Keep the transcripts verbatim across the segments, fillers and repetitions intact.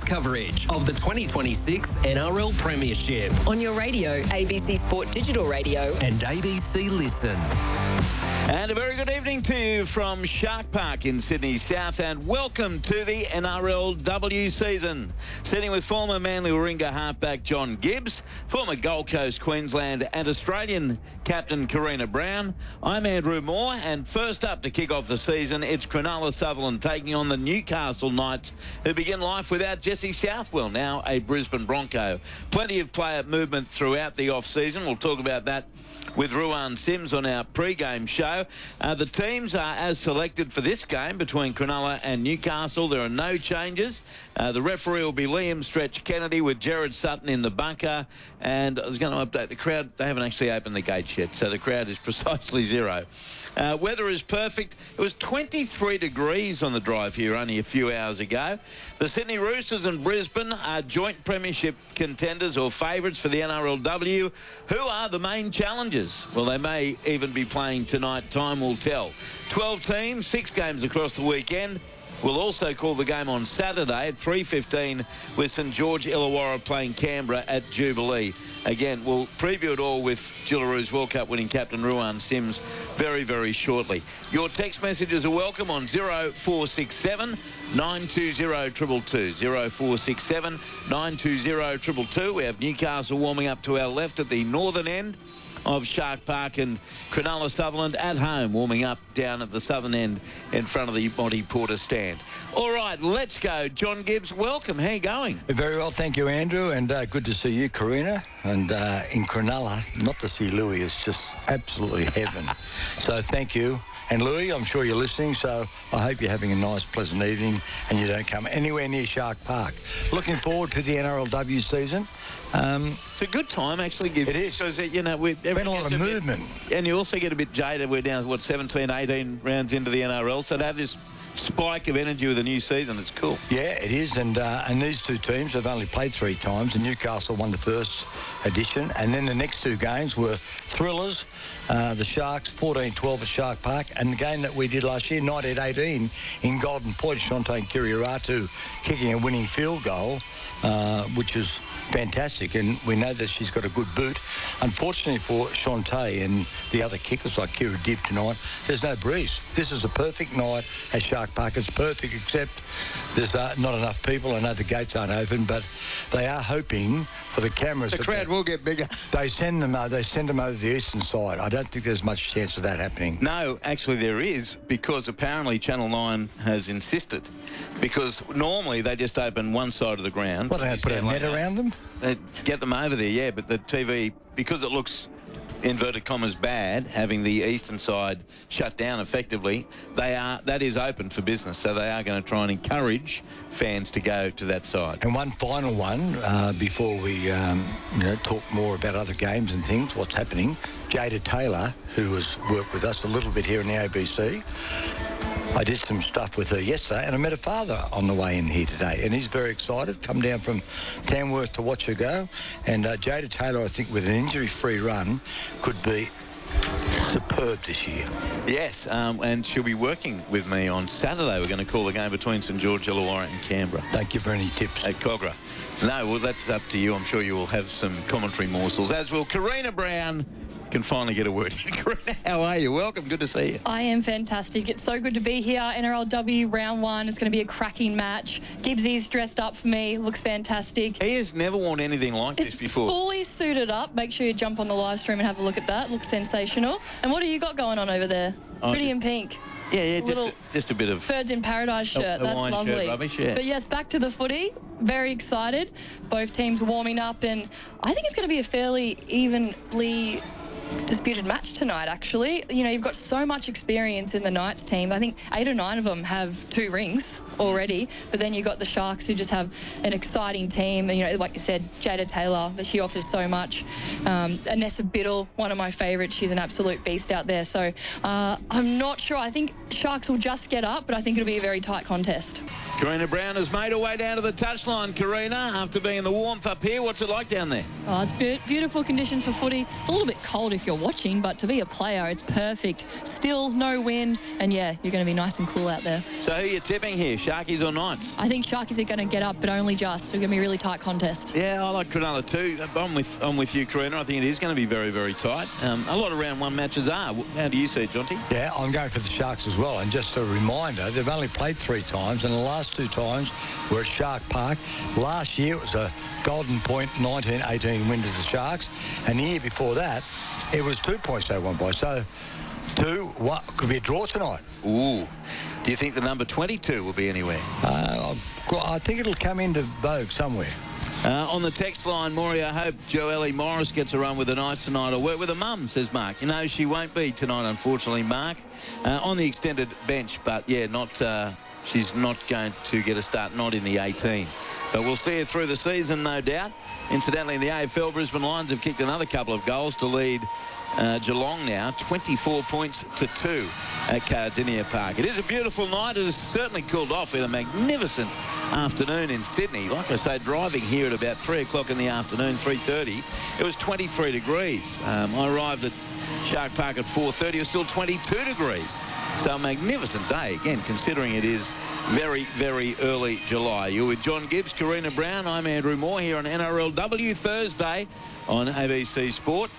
coverage of the twenty twenty-six N R L Premiership on your radio, A B C Sport Digital Radio and A B C Listen. And a very good evening to you from Shark Park in Sydney South, and welcome to the N R L W season. Sitting with former Manly Warringah halfback John Gibbs, former Gold Coast, Queensland and Australian captain Karina Brown. I'm Andrew Moore, and first up to kick off the season, it's Cronulla Sutherland taking on the Newcastle Knights, who begin life without Jesse Southwell, now a Brisbane Bronco. Plenty of player movement throughout the off-season. We'll talk about that with Ruan Sims on our pre-game show. Uh, the teams are as selected for this game between Cronulla and Newcastle. There are no changes. Uh, the referee will be Liam Stretch Kennedy with Jared Sutton in the bunker. And I was going to update the crowd. They haven't actually opened the gates yet, so the crowd is precisely zero. Uh, weather is perfect. It was twenty-three degrees on the drive here only a few hours ago. The Sydney Roosters and Brisbane are joint premiership contenders or favourites for the N R L W. Who are the main challengers? Well, they may even be playing tonight. Time will tell. twelve teams, six games across the weekend. We'll also call the game on Saturday at three fifteen with St George Illawarra playing Canberra at Jubilee. Again, we'll preview it all with Jillaroos World Cup winning captain Ruan Sims very, very shortly. Your text messages are welcome on zero four six seven, nine two zero, two two two. zero four six seven, nine two zero, two two two. We have Newcastle warming up to our left at the northern end of Shark Park, and Cronulla Sutherland at home warming up down at the southern end in front of the Monty Porter stand. All right, let's go. John Gibbs, welcome. How you going? Very well, thank you, Andrew, and uh, good to see you, Karina. And uh, in Cronulla, not to see Louis is just absolutely heaven. So thank you. And Louis, I'm sure you're listening, so I hope you're having a nice, pleasant evening and you don't come anywhere near Shark Park. Looking forward to the N R L W season. Um, it's a good time, actually. Gibbs, it is. Because, you know, we've been a lot of a movement. Bit, and you also get a bit jaded. We're down, what, seventeen, eighteen rounds into the N R L. So to have this spike of energy with a new season, it's cool. Yeah, it is. And uh, and these two teams have only played three times, and Newcastle won the first edition. And then the next two games were thrillers. Uh, the Sharks, fourteen twelve at Shark Park, and the game that we did last year, nineteen eighteen, in Golden Point, Shante Kiriaratu kicking a winning field goal, uh, which is fantastic, and we know that she's got a good boot. Unfortunately for Shante and the other kickers like Kira Dibb tonight, there's no breeze. This is a perfect night at Shark Park. It's perfect, except there's uh, not enough people. I know the gates aren't open, but they are hoping for the cameras. The crowd will get bigger. They send them. Uh, they send them over the eastern side. I don't think there's much chance of that happening. No, actually there is, because apparently Channel nine has insisted. Because normally they just open one side of the ground. What, they put a net around them? They get them over there, yeah, but the T V, because it looks, inverted commas, bad, having the eastern side shut down effectively, they are that is open for business, so they are going to try and encourage fans to go to that side. And one final one, uh, before we um, you know, talk more about other games and things, what's happening, Jada Taylor, who has worked with us a little bit here in the A B C, I did some stuff with her yesterday, and I met her father on the way in here today, and he's very excited. Come down from Tamworth to watch her go. And uh, Jada Taylor, I think, with an injury-free run, could be superb this year. Yes, um, and she'll be working with me on Saturday. We're going to call the game between St George Illawarra and Canberra. Don't give her any tips. At Cogra. No, well, that's up to you. I'm sure you will have some commentary morsels, as will Karina Brown. Can finally get a word in. Karina, how are you? Welcome. Good to see you. I am fantastic. It's so good to be here. N R L W round one. It's going to be a cracking match. Gibbsy's dressed up for me. Looks fantastic. He has never worn anything like it's this before. Fully suited up. Make sure you jump on the live stream and have a look at that. Looks sensational. And what have you got going on over there? Oh, Pretty in pink. Yeah, yeah, Little just a, just a bit of Birds in Paradise shirt. A, a That's wine lovely. Shirt rubbish, yeah. But yes, back to the footy. Very excited. Both teams warming up, and I think it's going to be a fairly evenly disputed match tonight, actually. You know, you've got so much experience in the Knights team. I think eight or nine of them have two rings already, but then you've got the Sharks, who just have an exciting team. And, you know, like you said, Jada Taylor, that she offers so much. Um, Anessa Biddle, one of my favourites. She's an absolute beast out there. So uh, I'm not sure. I think Sharks will just get up, but I think it'll be a very tight contest. Karina Brown has made her way down to the touchline. Karina, after being in the warmth up here, what's it like down there? Oh, it's be beautiful conditions for footy. It's a little bit cold if if you're watching, but to be a player, it's perfect. Still, no wind, and yeah, you're going to be nice and cool out there. So who are you tipping here, Sharkies or Knights? I think Sharkies are going to get up, but only just. It's going to be a really tight contest. Yeah, I like Cronulla too. I'm with, I'm with you, Karina. I think it is going to be very, very tight. Um, a lot of round one matches are. How do you see it, Jonty? Yeah, I'm going for the Sharks as well. And just a reminder, they've only played three times, and the last two times were at Shark Park. Last year it was a Golden Point nineteen eighteen win to the Sharks, and the year before that it was two points they won by. So two, what could be a draw tonight. Ooh. Do you think the number twenty-two will be anywhere? Uh, I think it'll come into vogue somewhere. Uh, on the text line, Maury, I hope Joelle Morris gets a run with the Knights tonight. I'll work with her mum, says Mark. You know, she won't be tonight, unfortunately, Mark. Uh, on the extended bench, but yeah, not. Uh, she's not going to get a start, not in the eighteen. But we'll see her through the season, no doubt. Incidentally, in the A F L, Brisbane Lions have kicked another couple of goals to lead uh, Geelong now, twenty-four points to two at Cardinia Park. It is a beautiful night. It has certainly cooled off with a magnificent afternoon in Sydney. Like I say, driving here at about three o'clock in the afternoon, three thirty, it was twenty-three degrees. Um, I arrived at Shark Park at four thirty. It was still twenty-two degrees. So a magnificent day, again, considering it is very, very early July. You're with John Gibbs, Karina Brown. I'm Andrew Moore here on N R L W Thursday on A B C Sport.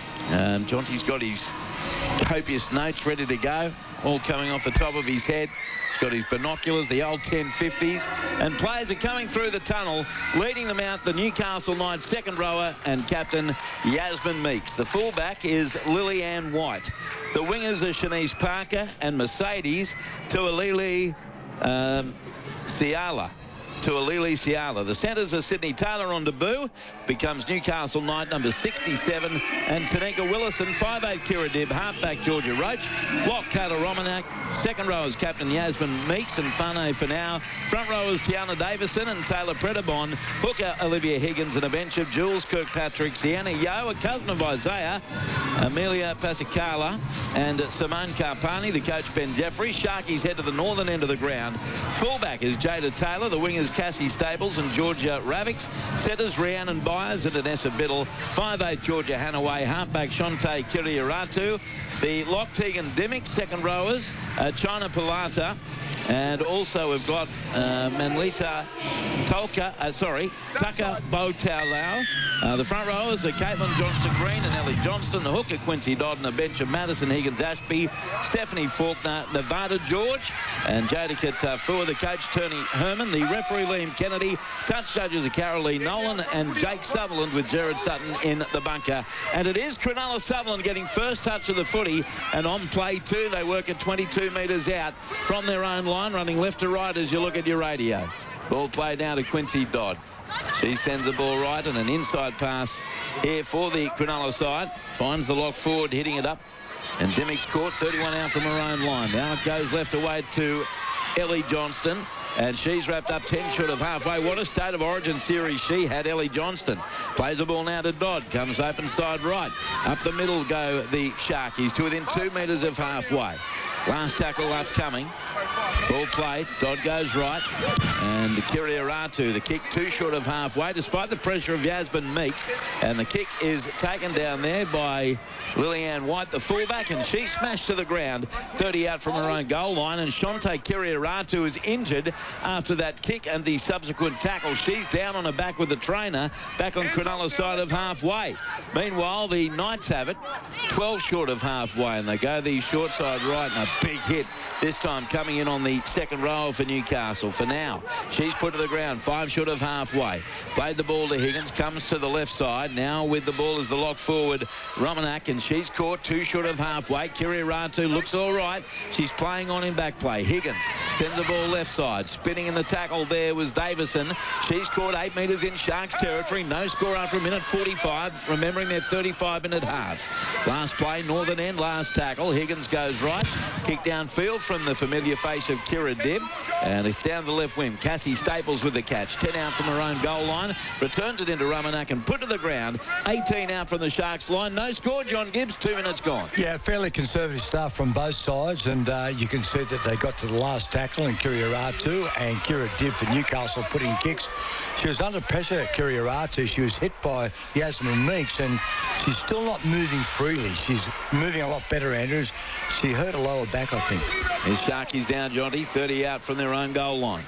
Um, Jonty's got his copious notes ready to go, all coming off the top of his head. He's got his binoculars, the old ten fifties, and players are coming through the tunnel, leading them out, the Newcastle Knights second rower and captain Yasmin Meeks. The fullback is Lillian White. The wingers are Shanice Parker and Mercedes Tualili um, Ciala. Tualili Ciala. The centres are Sydney Taylor on debut, becomes Newcastle Knight number sixty-seven, and Tanika Willison, five eight Kira Dibb, halfback Georgia Roach, lock Kayla Romanak, second rowers captain Yasmin Meeks and Fane for now, front rowers Tiana Davison and Taylor Predabon, hooker Olivia Higgins, and a bench of Jules Kirkpatrick, Sienna Yeo, a cousin of Isaiah, Amelia Pasicala and Simone Carpani, the coach Ben Jeffrey. Sharkies head to the northern end of the ground. Fullback is Jada Taylor, the wingers Cassie Stables and Georgia Ravix, setters Rhiannon Byers and Anessa Biddle, five eight Georgia Hanaway, halfback Shante Kiriaratu, the lock Tegan Dimmick, second rowers uh, China Pilata, and also we've got uh, Manlita Tolka, uh, sorry, Tucker Botaulau. Uh, the front rowers are Caitlin Johnston-Green and Ellie Johnston, the hooker Quincy Dodd, and a bench of Madison Higgins-Ashby, Stephanie Faulkner, Nevada George, and Jadica Tafua, the coach Tony Herman, the referee Liam Kennedy, touch judges are Carolee Nolan and Jake Sutherland with Jared Sutton in the bunker. And it is Cronulla Sutherland getting first touch of the footy, and on play two they work at twenty-two metres out from their own line, running left to right as you look at your radio. Ball played now to Quincy Dodd. She sends the ball right, and an inside pass here for the Cronulla side. Finds the lock forward, hitting it up. And Dimmick's caught, thirty-one out from her own line. Now it goes left away to Ellie Johnston. And she's wrapped up ten short of halfway. What a state of origin series she had, Ellie Johnston. Plays the ball now to Dodd. Comes open side right. Up the middle go the Sharkies to within two metres of halfway. Last tackle upcoming. Ball played. Dodd goes right. And Kiriaratu, the kick too short of halfway, despite the pressure of Yasmin Meeks. And the kick is taken down there by Lillian White, the fullback, and she smashed to the ground, thirty out from her own goal line. And Shante Kiriaratu is injured after that kick and the subsequent tackle. She's down on her back with the trainer, back on Cronulla's side of halfway. Meanwhile, the Knights have it, twelve short of halfway, and they go the short side right, and a big hit, this time coming in on the second row for Newcastle. For now, she's put to the ground, five short of halfway. Played the ball to Higgins, comes to the left side. Now with the ball is the lock forward, Romanak, and she's caught two short of halfway. Kiriaratu looks all right. She's playing on in back play. Higgins sends the ball left side. Spinning in the tackle there was Davison. She's caught eight metres in Sharks territory. No score after a minute forty-five. Remembering their thirty-five minute halves. Last play, northern end, last tackle. Higgins goes right. Kick downfield from the familiar face of Kira Dibb. And it's down the left wing. Cassie Staples with the catch. ten out from her own goal line. Returns it into Romanak and put to the ground. eighteen out from the Sharks line. No score, John Gibbs. Two minutes gone. Yeah, fairly conservative stuff from both sides. And uh, you can see that they got to the last tackle in Kiriaratu. Aratu and Kira Dibb for Newcastle putting kicks. She was under pressure, Kira Aratu. She was hit by Yasmin Meeks, and she's still not moving freely. She's moving a lot better, Andrews. She hurt a lower back, I think. There's Sharkies down, Jonty. thirty out from their own goal line.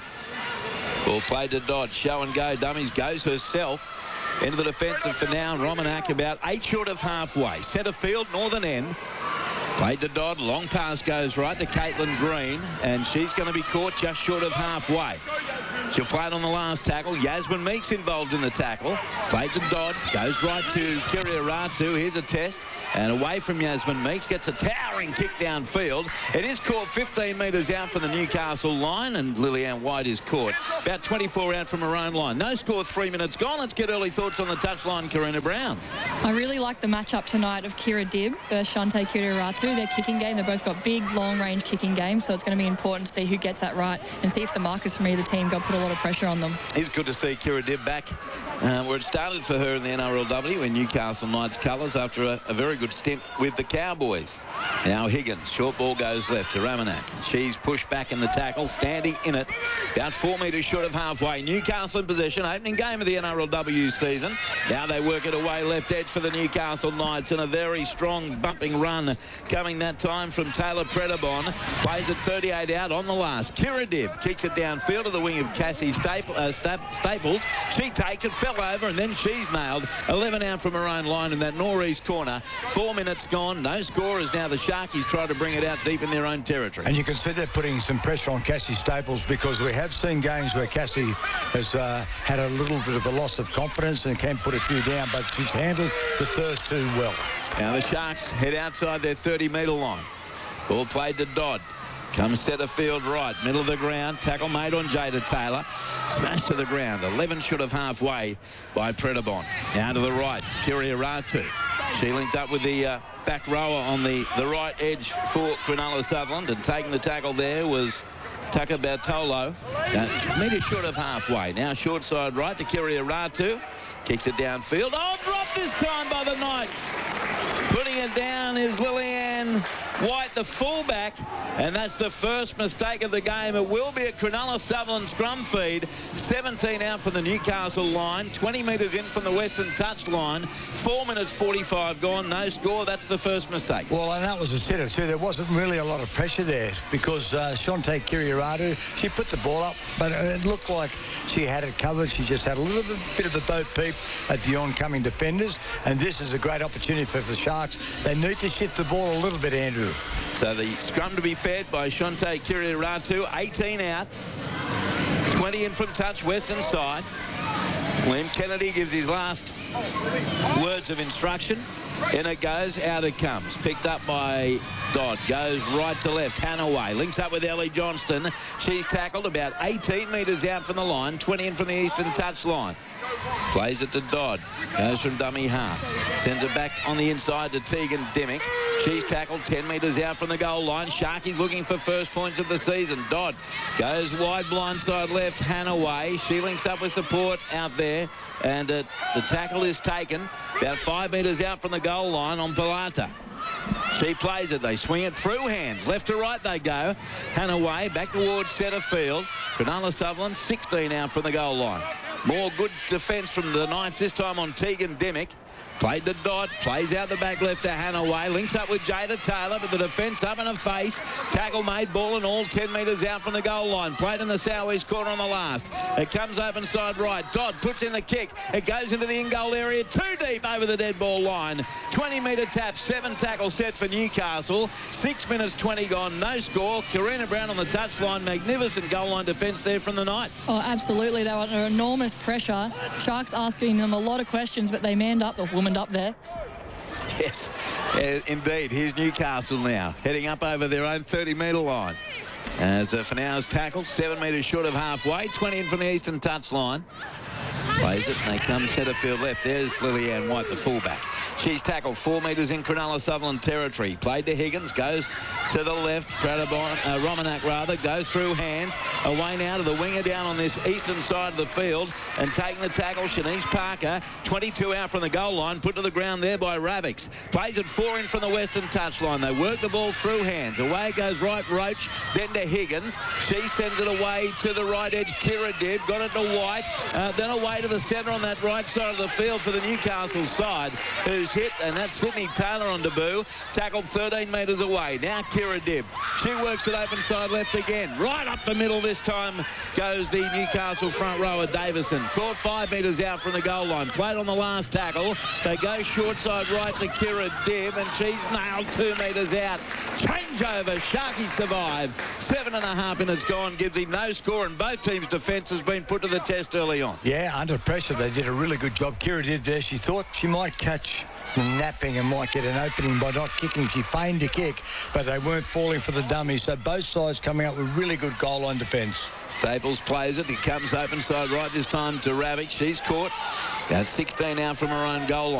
Ball played to Dodd. Show and go. Dummies goes herself. Into the defensive for now. Romanak about eight short of halfway. Centre field, northern end. Played to Dodd. Long pass goes right to Caitlin Green. And she's going to be caught just short of halfway. She'll play it on the last tackle. Yasmin Meeks involved in the tackle. Played to Dodd. Goes right to Kiri Aratu. Here's a test. And away from Yasmin Meeks. Gets a towering kick downfield. It is caught fifteen metres out from the Newcastle line. And Lillian White is caught about twenty-four out from her own line. No score, three minutes gone. Let's get early thoughts on the touchline, Karina Brown. I really like the matchup tonight of Kira Dibb versus Shante Kiriaratu. Their kicking game, they've both got big, long-range kicking games, so it's going to be important to see who gets that right and see if the markers from either team go put a lot of pressure on them. It's good to see Kira Dibb back uh, where it started for her in the N R L W in Newcastle Knights colours after a, a very good stint with the Cowboys. Now Higgins, short ball goes left to Romanak. She's pushed back in the tackle, standing in it, about four metres short of halfway. Newcastle in possession, opening game of the N R L W season. Now they work it away left edge for the Newcastle Knights, and a very strong bumping run coming that time from Taylor Predabon. Plays it thirty-eight out on the last. Kira Dibb kicks it downfield to the wing of Cassie Staple, uh, Staples. She takes it, fell over, and then she's nailed. eleven out from her own line in that northeast corner. Four minutes gone. No score as now the Sharkies try to bring it out deep in their own territory. And you can see they're putting some pressure on Cassie Staples, because we have seen games where Cassie has uh, had a little bit of a loss of confidence and can put a few down, but she's handled the first two well. Now the Sharks head outside their thirty metre line. Ball played to Dodd. Comes centre field right, middle of the ground. Tackle made on Jada Taylor. Smashed to the ground. eleven short of halfway by Predabon. Now to the right, Kiri Aratu. She linked up with the uh, back rower on the, the right edge for Cronulla Sutherland, and taking the tackle there was Tucker Bartolo. Uh, metre short of halfway. Now short side right to Kiri Aratu. Kicks it downfield. Oh, dropped this time by the Knights. Putting it down is Lillian White, the fullback, and that's the first mistake of the game. It will be a Cronulla Sutherland scrum feed. seventeen out from the Newcastle line, twenty metres in from the Western touch line. four minutes forty-five gone, no score. That's the first mistake. Well, and that was a setter too. There wasn't really a lot of pressure there, because uh, Shante Kiriaratu, she put the ball up, but it looked like she had it covered. She just had a little bit of a boat peep at the oncoming defenders, and this is a great opportunity for the Sharks. They need to shift the ball a little bit, Andrew. So the scrum to be fed by Shante Kiriaratu, eighteen out, twenty in from touch, Western side. Liam Kennedy gives his last words of instruction. In it goes, out it comes. Picked up by Dodd. Goes right to left. Hanaway links up with Ellie Johnston. She's tackled about eighteen metres out from the line, twenty in from the eastern touch line. Plays it to Dodd. Goes from dummy half. Sends it back on the inside to Tegan Demick. She's tackled ten metres out from the goal line. Sharkies looking for first points of the season. Dodd goes wide blindside left. Hanaway. She links up with support out there. And uh, the tackle is taken about five metres out from the goal line on Pilata. She plays it. They swing it through hands. Left to right they go. Hanaway back towards centre field. Cronulla Sutherland sixteen out from the goal line. More good defence from the Knights, this time on Tegan Demick. Played to Dodd, plays out the back left to Hanaway, links up with Jada Taylor, but the defence up in her face. Tackle made, ball and all, ten metres out from the goal line. Played in the southeast corner on the last. It comes open side right. Dodd puts in the kick. It goes into the in-goal area, too deep over the dead ball line. twenty metre tap, seven tackle set for Newcastle. Six minutes twenty gone, no score. Karina Brown on the touchline, magnificent goal line defence there from the Knights. Oh, absolutely. They were under enormous pressure. Sharks asking them a lot of questions, but they manned up, the woman up there. Yes, uh, indeed. Here's Newcastle now, heading up over their own thirty metre line. As uh, Fanau's tackled, seven metres short of halfway, twenty in from the eastern touch line. Plays it, and they come centre field left. There's Lillian White, the fullback. She's tackled four metres in Cronulla Sutherland territory. Played to Higgins, goes to the left. Pradabon, uh, Romanak rather, goes through hands. Away now to the winger down on this eastern side of the field. And taking the tackle, Shanice Parker, twenty-two out from the goal line, put to the ground there by Ravix. Plays it four in from the western touchline. They work the ball through hands. Away goes right Roach, then to Higgins. She sends it away to the right edge. Kira Dibb got it to White. Uh, then away to the centre on that right side of the field for the Newcastle side, who's hit, and that's Sydney Taylor on debut. Tackled thirteen metres away. Now Kira Dibb. She works it open side left again. Right up the middle this time goes the Newcastle front rower Davison. Caught five metres out from the goal line. Played on the last tackle. They go short side right to Kira Dibb, and she's nailed two metres out. Changeover. Sharky survive. Seven and a half minutes gone. Gives him no score, and both teams' defence has been put to the test early on. Yeah, under pressure, they did a really good job. Kira did there. She thought she might catch napping and might get an opening by not kicking. She feigned to kick, but they weren't falling for the dummy. So both sides coming up with really good goal line defence. Staples plays it. He comes open side right this time to Ravitch. She's caught. Got sixteen out from her own goal line.